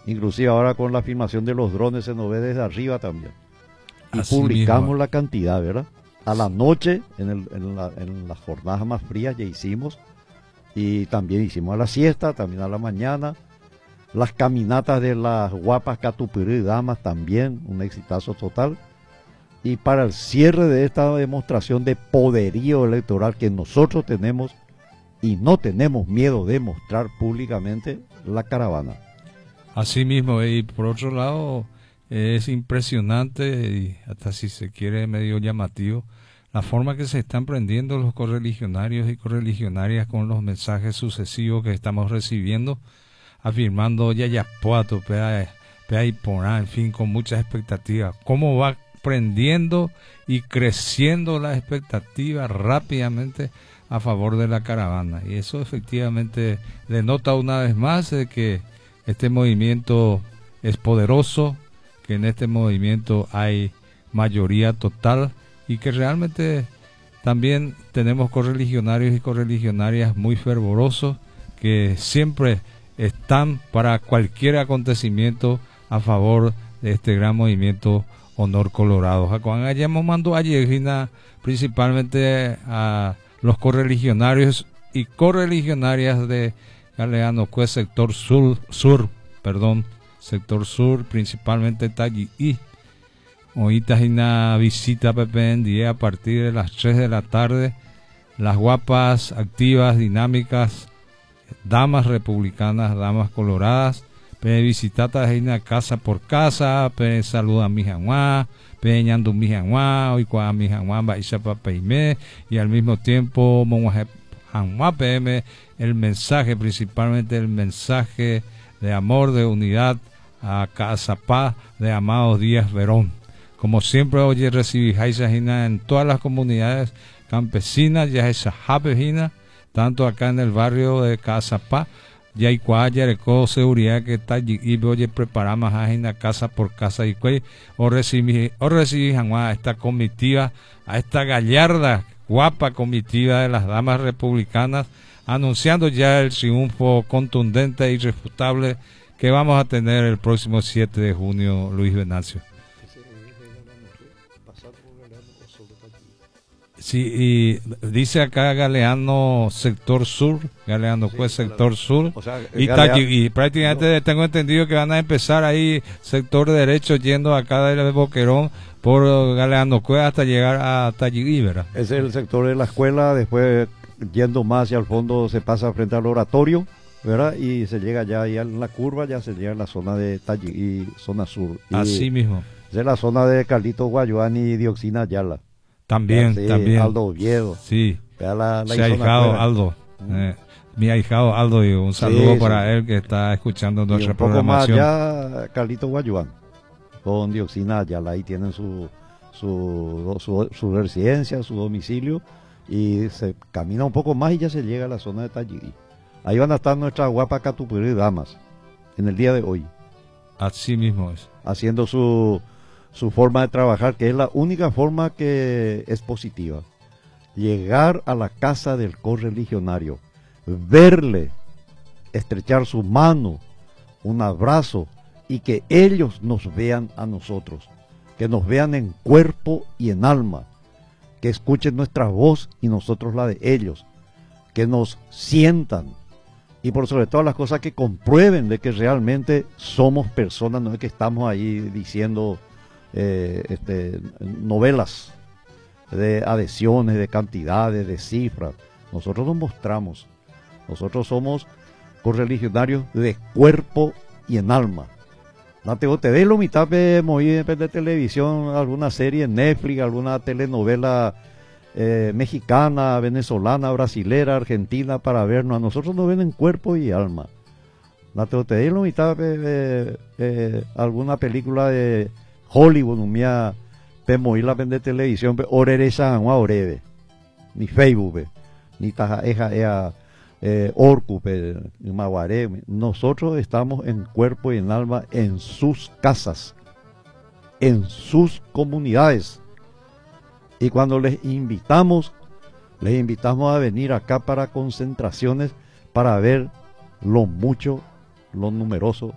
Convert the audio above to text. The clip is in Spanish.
Inclusive ahora con la filmación de los drones se nos ve desde arriba también. Y Así publicamos mismo. la cantidad, ¿verdad? A la noche, en las jornadas más frías ya hicimos. Y también hicimos a la siesta, también a la mañana. Las caminatas de las guapas Catupirí Damas también, un exitazo total. Y para el cierre de esta demostración de poderío electoral que nosotros tenemos y no tenemos miedo de mostrar públicamente, la caravana. Así mismo, y por otro lado, es impresionante y hasta si se quiere medio llamativo la forma que se están prendiendo los correligionarios y correligionarias con los mensajes sucesivos que estamos recibiendo, afirmando Yayapuato, Pea y Porá, en fin, con muchas expectativas. Cómo va prendiendo y creciendo la expectativa rápidamente a favor de la caravana. Y eso efectivamente denota una vez más de que este movimiento es poderoso, que en este movimiento hay mayoría total y que realmente también tenemos correligionarios y correligionarias muy fervorosos que siempre están para cualquier acontecimiento a favor de este gran movimiento Honor Colorado. Jacuán hayamos mandado ayer principalmente a los correligionarios y correligionarias de Galeano Cue, sector sector sur, principalmente Tallí. Ahorita hay una visita PPNDE a partir de las 3 de la tarde. Las guapas, activas, dinámicas, damas republicanas, damas coloradas, visitatas una casa por casa, saluda a mi janguá, ñando mi janguá, hoy con mi janguá va y al mismo tiempo janguá PM, el mensaje, principalmente el mensaje de amor, de unidad a Cazapá de Amado Díaz Verón. Como siempre, hoy recibí en todas las comunidades campesinas, ya esa japejina, tanto acá en el barrio de Cazapá, ya hay cuaya seguridad que está allí y oye preparamos a casa por casa y o recibí a esta comitiva, a esta gallarda, guapa comitiva de las damas republicanas, anunciando ya el triunfo contundente e irrefutable que vamos a tener el próximo 7 de junio, Luis Venancio. Sí, y dice acá Galeano sector sur, Galeano Cue sector sur, o sea, y prácticamente tengo entendido que van a empezar ahí sector derecho yendo acá de Boquerón por Galeano Cue hasta llegar a Tallí, ¿verdad? Ese es el sector de la escuela, después yendo más hacia el fondo se pasa frente al oratorio, ¿verdad? Y se llega ya ahí en la curva, ya se llega a la zona de Tallí, zona sur. Y así mismo. Esa es la zona de Carlito Guayuán y Dioxina Ayala. También, sí, también. Aldo Oviedo. Sí. La ahijado Aldo. Mi ahijado Aldo, y un saludo para él que está escuchando nuestra programación. Un poco más allá, Carlito Guayuán, con Dioxina Ayala, ahí tienen su residencia, su domicilio, y se camina un poco más y ya se llega a la zona de Tallí. Ahí van a estar nuestras guapas Catupirí Damas, en el día de hoy. Así mismo es. Haciendo su forma de trabajar, que es la única forma que es positiva. Llegar a la casa del correligionario, verle, estrechar su mano, un abrazo, y que ellos nos vean a nosotros, que nos vean en cuerpo y en alma, que escuchen nuestra voz y nosotros la de ellos, que nos sientan, y por sobre todas las cosas que comprueben de que realmente somos personas, no es que estamos ahí diciendo novelas de adhesiones, de cantidades, de cifras. Nosotros nos mostramos, nosotros somos correligionarios de cuerpo y en alma. No te ve lo mitad de televisión, alguna serie en Netflix, alguna telenovela mexicana, venezolana, brasilera, argentina, para vernos. A nosotros nos ven en cuerpo y alma. No te ve lo mitad de alguna película de Hollywood, mía, pemo ir la vende televisión, orere san orebe, ni Facebook, ni taja eja orcu, maguare. Nosotros estamos en cuerpo y en alma en sus casas, en sus comunidades. Y cuando les invitamos a venir acá para concentraciones, para ver lo mucho, lo numeroso